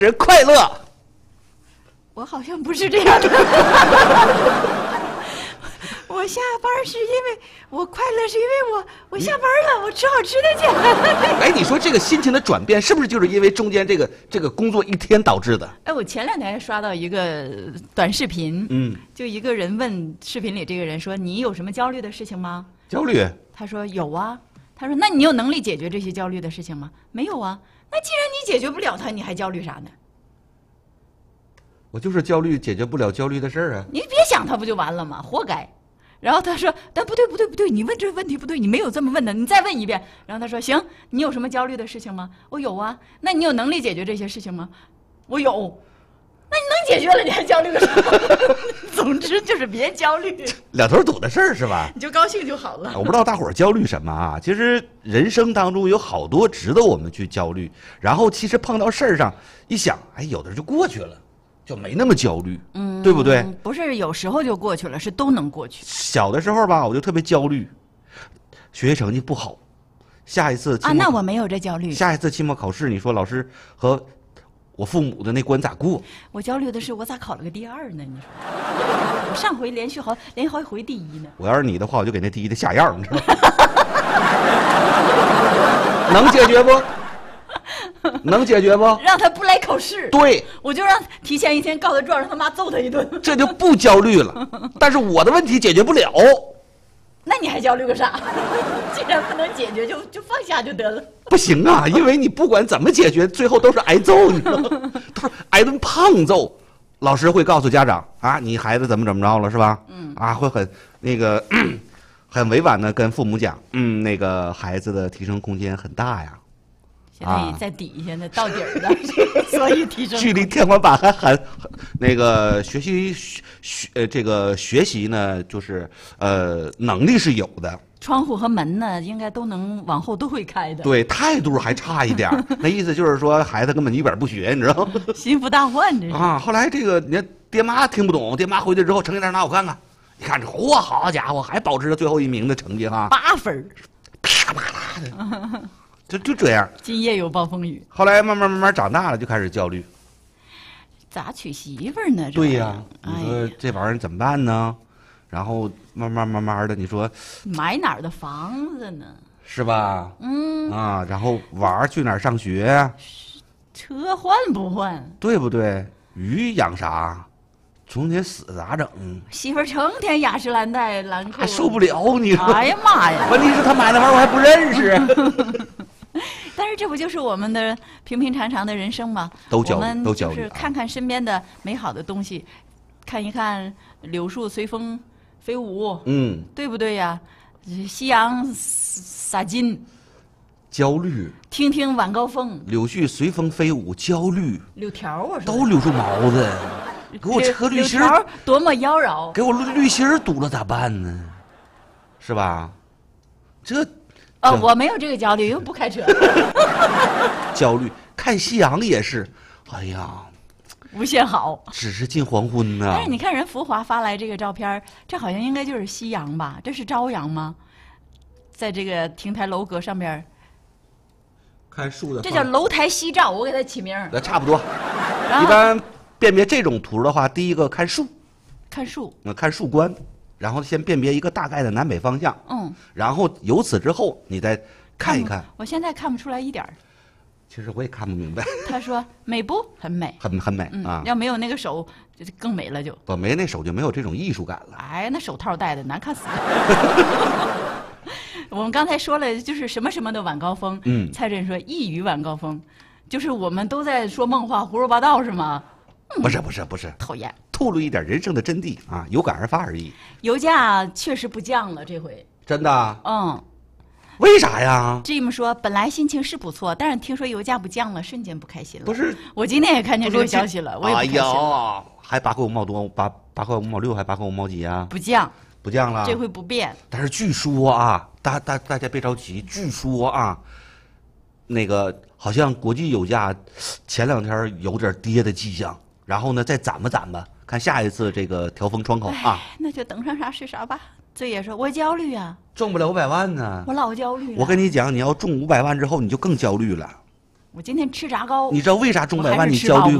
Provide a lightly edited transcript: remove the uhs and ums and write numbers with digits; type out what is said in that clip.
人快乐。 我好像不是这样的。我下班是因为我快乐，是因为我下班了，我吃好吃的去。 哎，你说这个心情的转变，是不是就是因为中间这个工作一天导致的？ 哎，我前2天还刷到一个短视频，就一个人问视频里这个人说：“你有什么焦虑的事情吗？” 焦虑？ 他说有啊。他说：“那你有能力解决这些焦虑的事情吗？”没有啊。那既然你解决不了它，你还焦虑啥呢？ 我就是焦虑解决不了焦虑的事儿啊！ 你别想它不就完了吗？活该。然后他说：“但不对，你问这问题不对，你没有这么问的，你再问一遍。”然后他说：“行，你有什么焦虑的事情吗？”我有啊。那你有能力解决这些事情吗？我有。那你能解决了，你还焦虑个啥？总之就是别焦虑， 两头堵的事儿是吧？ 你就高兴就好了。 我不知道大伙儿焦虑什么啊？其实人生当中有好多值得我们去焦虑，然后其实碰到事儿上一想，哎，有的就过去了。就没那么焦虑，对不对？ 不是有时候就过去了，是都能过去。 小的时候吧，我就特别焦虑，学习成绩不好，下一次啊，那我没有这焦虑。 下一次期末考试，你说老师和我父母的那关咋过？ 我焦虑的是我咋考了个第2呢？你说，我上回连续好几回第1呢。 我要是你的话，我就给那第1的下样，你知道吗？能解决不？能解决不？ 让他不来考试。 对， 我就让提前1天告他状，让他妈揍他一顿， 这就不焦虑了。但是我的问题解决不了， 那你还焦虑个啥？既然不能解决，就放下就得了。 不行啊，因为你不管怎么解决，最后都是挨揍，你知道吗？都是挨顿胖揍。老师会告诉家长啊，你孩子怎么着了，是吧？啊，会很那个很委婉的跟父母讲，那个孩子的提升空间很大呀。 现在在底下呢，到底儿了，所以提升距离天花板还很那个学习呢，就是能力是有的。 窗户和门呢，应该都能往后都会开的。 对，态度还差一点那意思就是说孩子根本一本不学，你知道吗？ 心腹大患这是啊。后来这个你爹妈听不懂，爹妈回去之后成绩单拿我看看，你看这嚯，好家伙，还保持着最后1名的成绩哈 ，8分， 啪啪啦的。就这样， 今夜有暴风雨。 后来慢慢长大了，就开始焦虑， 咋娶媳妇儿呢？ 对呀，你说这玩意儿怎么办呢？然后慢慢的，你说买哪儿的房子呢？ 是吧？然后娃儿去哪儿上学呀？ 车换不换？ 对不对？鱼养啥？中间死咋整？ 媳妇儿成天雅诗兰黛兰蔻， 还受不了你说？ 哎呀妈呀！ 问题是他买那玩意儿我还不认识。 但是这不就是我们的平常常的人生吗？ 都焦虑， 我们都焦虑。 就是看看身边的美好的东西，看一看柳树随风飞舞，对不对呀？夕阳洒金， 焦虑。 听听晚高峰， 柳絮随风飞舞，焦虑。 柳条我说都柳树毛子，给我车滤芯儿多么妖娆， 给我滤芯儿堵了咋办呢？是吧？这。 我没有这个焦虑，因为不开车。 焦虑，看夕阳也是，哎呀， 无限好， 只是近黄昏呢。 但是你看人福华发来这个照片，这好像应该就是夕阳吧？这是朝阳吗？在这个亭台楼阁上边看树的， 这叫楼台夕照，我给它起名。 差不多。一般辨别这种图的话，第一个看树， 看树， 看树冠。然后先辨别一个大概的南北方向，然后由此之后你再看一看。 我现在看不出来一点儿。 其实我也看不明白。 他说美不？很美， 很美啊！ 要没有那个手，就更美了就。 不，没那手就没有这种艺术感了。 哎，那手套戴的难看死了。我们刚才说了，就是什么什么的晚高峰。蔡震说一语晚高峰，就是我们都在说梦话、胡说八道是吗？ 不是， 讨厌。 透露一点人生的真谛啊，有感而发而已。 油价确实不降了，这回真的？为啥呀 ？Jim 说本来心情是不错，但是听说油价不降了，瞬间不开心了。 不是， 我今天也看见这个消息了，我也不开心了。 还8块5毛多，8块5毛6，还8块5毛几啊？ 不降了， 这回不变。 但是据说啊，大家别着急，据说啊，那个好像国际油价前2天有点跌的迹象。然后呢，再攒吧，看下一次这个调峰窗口啊。 那就等上啥是啥吧。这也说我焦虑啊， 中不了500万呢。 我老焦虑了。 我跟你讲，你要中500万之后，你就更焦虑了。 我今天吃炸糕， 你知道为啥钟百万我还是吃饱你焦虑